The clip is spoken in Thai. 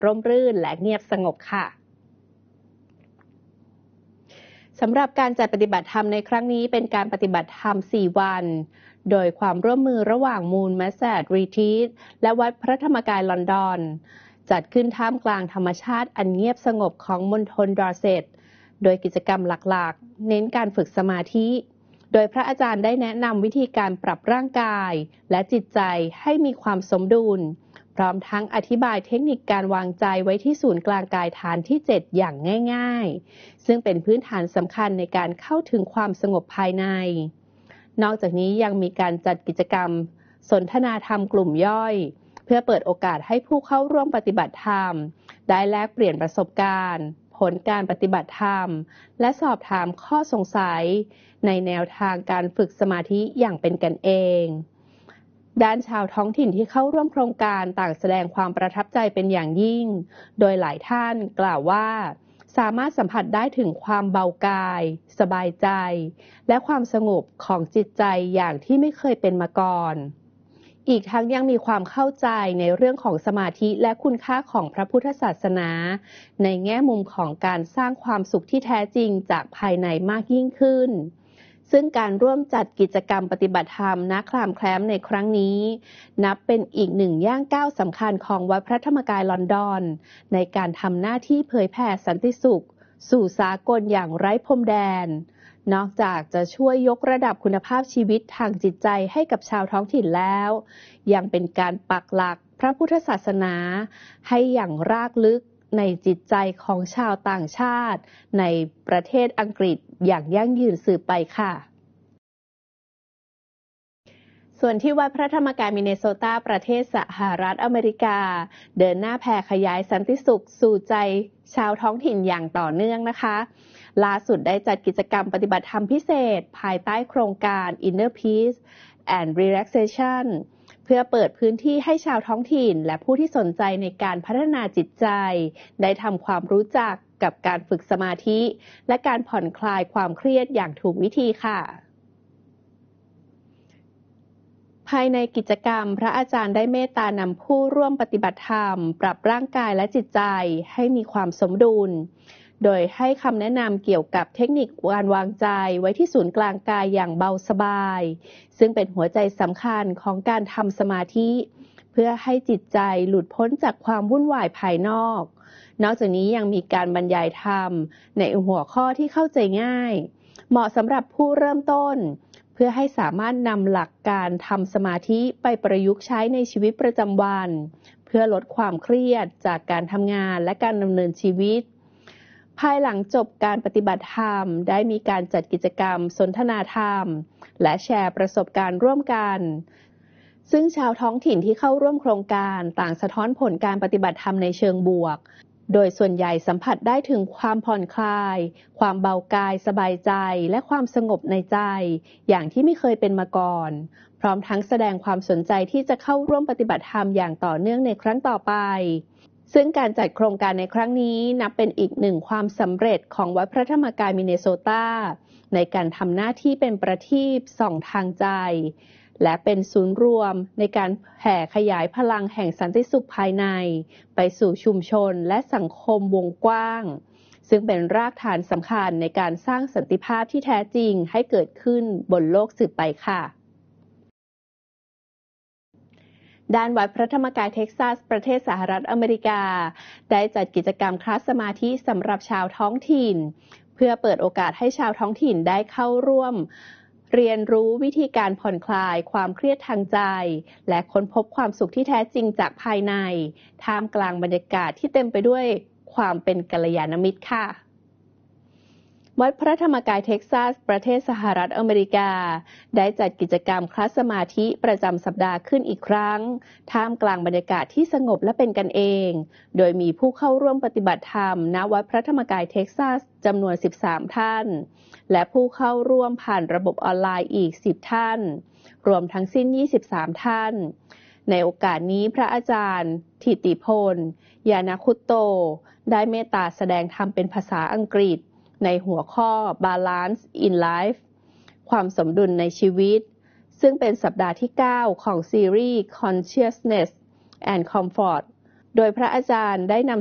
ร่มรื่นและเงียบสงบค่ะสำหรับการจัดปฏิบัติธรรมในครั้งนี้เป็นการปฏิบัติธรรม 4 วันโดยความร่วมมือระหว่าง Moon Massage Retreat และวัดพระธรรมกายลอนดอนจัดขึ้นท่ามกลางธรรมชาติอันเงียบสงบของมณฑลดอร์เซตโดยกิจกรรมหลักๆเน้นการฝึกสมาธิโดยพระอาจารย์ได้แนะนำวิธีการปรับร่างกายและจิตใจให้มีความสมดุลพร้อมทั้งอธิบายเทคนิคการวางใจไว้ที่ศูนย์กลางกายฐานที่ 7 อย่างง่ายๆซึ่งเป็นพื้นฐานสำคัญในการเข้าถึงความสงบภายในนอกจากนี้ยังมีการจัดกิจกรรมสนทนาธรรมกลุ่มย่อยเพื่อเปิดโอกาสให้ผู้เข้าร่วมปฏิบัติธรรมได้แลกเปลี่ยนประสบการณ์ผลการปฏิบัติธรรมและสอบถามข้อสงสัยในแนวทางการฝึกสมาธิอย่างเป็นกันเองด้านชาวท้องถิ่นที่เข้าร่วมโครงการต่างแสดงความประทับใจเป็นอย่างยิ่งโดยหลายท่านกล่าวว่าสามารถสัมผัสได้ถึงความเบากายสบายใจและความสงบของจิตใจอย่างที่ไม่เคยเป็นมาก่อนอีกทั้งยังมีความเข้าใจในเรื่องของสมาธิและคุณค่าของพระพุทธศาสนาในแง่มุมของการสร้างความสุขที่แท้จริงจากภายในมากยิ่งขึ้นซึ่งการร่วมจัดกิจกรรมปฏิบัติธรรมณคลามแคลมในครั้งนี้นับเป็นอีกหนึ่งย่างก้าวสำคัญของวัดพระธรรมกายลอนดอนในการทำหน้าที่เผยแผ่สันติสุขสู่สากลอย่างไร้พรมแดนนอกจากจะช่วยยกระดับคุณภาพชีวิตทางจิตใจให้กับชาวท้องถิ่นแล้วยังเป็นการปักหลักพระพุทธศาสนาให้อย่างรากลึกในจิตใจของชาวต่างชาติในประเทศอังกฤษอย่างยั่งยืนสืบไปค่ะส่วนที่วัดพระธรรมกายมินเนโซตาประเทศสหรัฐอเมริกาเดินหน้าแผ่ขยายสันติสุขสู่ใจชาวท้องถิ่นอย่างต่อเนื่องนะคะล่าสุดได้จัดกิจกรรมปฏิบัติธรรมพิเศษภายใต้โครงการ Inner Peace and Relaxation เพื่อเปิดพื้นที่ให้ชาวท้องถิ่นและผู้ที่สนใจในการพัฒนาจิตใจได้ทำความรู้จักกับการฝึกสมาธิและการผ่อนคลายความเครียดอย่างถูกวิธีค่ะภายในกิจกรรมพระอาจารย์ได้เมตตานำผู้ร่วมปฏิบัติธรรมปรับร่างกายและจิตใจให้มีความสมดุลโดยให้คำแนะนำเกี่ยวกับเทคนิคการวางใจไว้ที่ศูนย์กลางกายอย่างเบาสบายซึ่งเป็นหัวใจสำคัญของการทำสมาธิเพื่อให้จิตใจหลุดพ้นจากความวุ่นวายภายนอกจากนี้ยังมีการบรรยายธรรมในหัวข้อที่เข้าใจง่ายเหมาะสำหรับผู้เริ่มต้นเพื่อให้สามารถนำหลักการทำสมาธิไปประยุกต์ใช้ในชีวิตประจำวันเพื่อลดความเครียดจากการทำงานและการดำเนินชีวิตภายหลังจบการปฏิบัติธรรมได้มีการจัดกิจกรรมสนทนาธรรมและแชร์ประสบการณ์ร่วมกันซึ่งชาวท้องถิ่นที่เข้าร่วมโครงการต่างสะท้อนผลการปฏิบัติธรรมในเชิงบวกโดยส่วนใหญ่สัมผัสได้ถึงความผ่อนคลายความเบากายสบายใจและความสงบในใจอย่างที่ไม่เคยเป็นมาก่อนพร้อมทั้งแสดงความสนใจที่จะเข้าร่วมปฏิบัติธรรมอย่างต่อเนื่องในครั้งต่อไปซึ่งการจัดโครงการในครั้งนี้นับเป็นอีกหนึ่งความสำเร็จของวัดพระธรรมกายมินเนโซตาในการทำหน้าที่เป็นประทีปส่องทางใจและเป็นศูนย์รวมในการแผ่ขยายพลังแห่งสันติสุขภายในไปสู่ชุมชนและสังคมวงกว้างซึ่งเป็นรากฐานสำคัญในการสร้างสันติภาพที่แท้จริงให้เกิดขึ้นบนโลกสืบไปค่ะด้านวัดพระธรรมกายเท็กซัสประเทศสหรัฐอเมริกาได้จัดกิจกรรมคลาสสมาธิสำหรับชาวท้องถิ่นเพื่อเปิดโอกาสให้ชาวท้องถิ่นได้เข้าร่วมเรียนรู้วิธีการผ่อนคลายความเครียดทางใจและค้นพบความสุขที่แท้จริงจากภายในท่ามกลางบรรยากาศที่เต็มไปด้วยความเป็นกัลยาณมิตรค่ะวัดพระธรรมกายเท็กซัสประเทศสหรัฐอเมริกาได้จัดกิจกรรมคลาสสมาธิประจำสัปดาห์ขึ้นอีกครั้งท่ามกลางบรรยากาศที่สงบและเป็นกันเองโดยมีผู้เข้าร่วมปฏิบัติธรรมณวัดพระธรรมกายเท็กซัสจำนวน13ท่านและผู้เข้าร่วมผ่านระบบออนไลน์อีก10ท่านรวมทั้งสิ้น23ท่านในโอกาสนี้พระอาจารย์ถิติพลยานาคุตโตได้เมตตาแสดงธรรมเป็นภาษาอังกฤษในหัวข้อ Balance in Life ความสมดุลในชีวิตซึ่งเป็นสัปดาห์ที่9ของซีรีส์ Consciousness and Comfort โดยพระอาจารย์ได้นำ